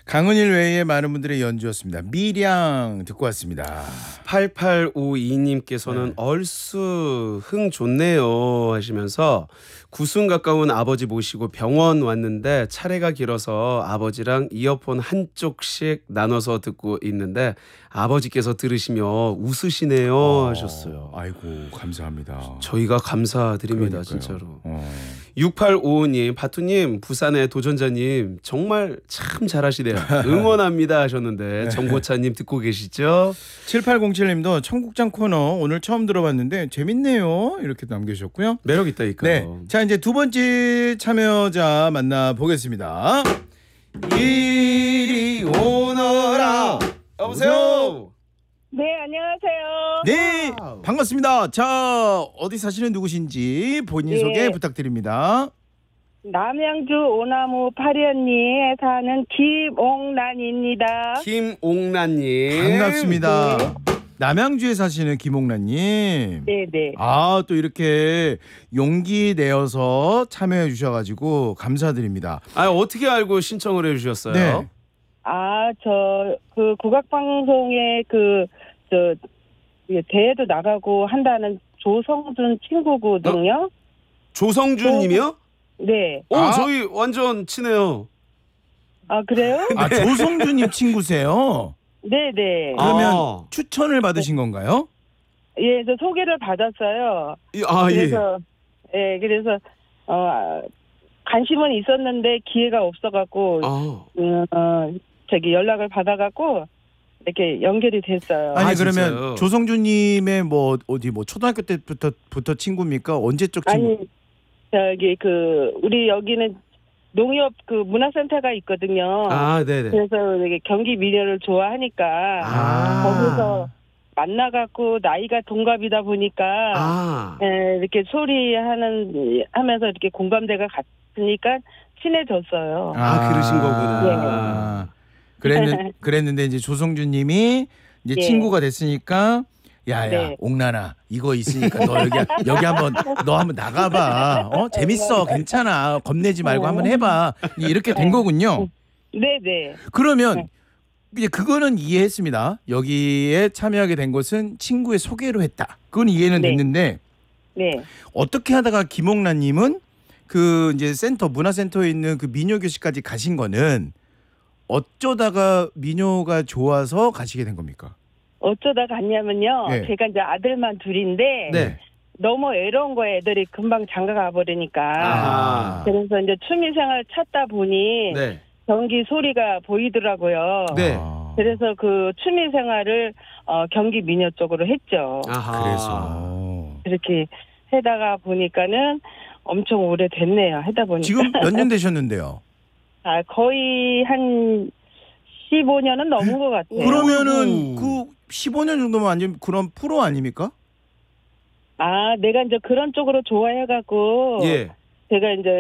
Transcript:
강은일 외에 많은 분들의 연주였습니다. 미량 듣고 왔습니다. 8852님께서는 네. 얼쑤 흥 좋네요 하시면서 구순 가까운 아버지 모시고 병원 왔는데 차례가 길어서 아버지랑 이어폰 한쪽씩 나눠서 듣고 있는데 아버지께서 들으시며 웃으시네요 하셨어요. 아이고 감사합니다. 저희가 감사드립니다. 그러니까요. 진짜로. 6855님 6855님 바투님 부산의 도전자님 정말 참 잘하시네요. 응원합니다 하셨는데 정보차님 듣고 계시죠? 7807님도 청국장 코너 오늘 처음 들어봤는데 재밌네요. 이렇게 남겨주셨고요. 매력 있다니까요. 네, 자 이제 두 번째 참여자 만나보겠습니다. 이리 오너라. 여보세요. 네, 안녕하세요. 네, 반갑습니다. 자, 어디 사시는 누구신지 본인 네. 소개 부탁드립니다. 남양주 오나무 파련리에 사는 김옥란입니다. 김옥란님 반갑습니다. 남양주에 사시는 김옥란님. 네네. 아, 또 이렇게 용기 내어서 참여해 주셔가지고 감사드립니다. 아 어떻게 알고 신청을 해주셨어요? 네. 아, 그 국악방송에 대회도 나가고 한다는 조성준 친구거든요. 조성준님이요? 네. 아. 저희 완전 친해요. 아, 그래요? 아, 조성주님 친구세요? 네네. 그러면 추천을 받으신 건가요? 예, 저 소개를 받았어요. 예. 그래서, 그래서, 관심은 있었는데 기회가 없어갖고, 연락을 받아갖고 이렇게 연결이 됐어요. 아니 그러면 진짜요? 조성주님의 뭐 어디 뭐 초등학교 때부터 친구입니까? 언제적 친구? 아니 우리 여기는 농협 그 문화센터가 있거든요. 네네. 그래서 이게 경기 미녀를 좋아하니까 거기서 만나갖고 나이가 동갑이다 보니까 이렇게 하면서 이렇게 공감대가 같으니까 친해졌어요. 그러신 거구나. 그랬는데 이제 조성주님이 이제 예. 친구가 됐으니까 야야 네. 옥란아 이거 있으니까 너 여기 한번 나가봐. 재밌어 괜찮아 겁내지 말고 한번 해봐. 이렇게 된 거군요. 네네. 그러면 이제 그거는 이해했습니다. 여기에 참여하게 된 것은 친구의 소개로 했다. 그건 이해는 네. 됐는데 네. 어떻게 하다가 김옥란님은 그 이제 문화센터에 있는 그 민요 교실까지 가신 거는 어쩌다가 민요가 좋아서 가시게 된 겁니까? 어쩌다 갔냐면요. 네. 제가 이제 아들만 둘인데 네. 너무 애로운 거예요. 애들이 금방 장가가 버리니까. 그래서 이제 취미생활 찾다 보니 네. 경기 소리가 보이더라고요. 네. 그래서 그 취미생활을 경기 미녀 쪽으로 했죠. 그래서 그렇게 하다가 보니까는 엄청 오래됐네요. 하다 보니까. 지금 몇 년 되셨는데요? 거의 한 15년은 넘은 것 같아요. 그러면은 그 15년 정도면 완전 그런 프로 아닙니까? 내가 이제 그런 쪽으로 좋아해갖고 예. 제가 이제